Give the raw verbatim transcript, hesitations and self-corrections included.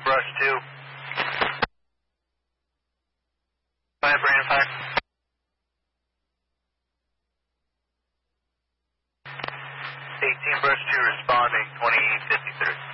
Brush two. Go ahead, Brandon Fire. eighteen Brush two responding, twenty fifty-three.